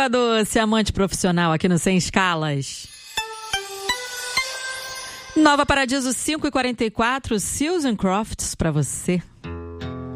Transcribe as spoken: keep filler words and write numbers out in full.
Música doce, amante profissional aqui no Sem Escalas. Nova Paradiso cinco e quarenta e quatro, Susan Crofts pra você.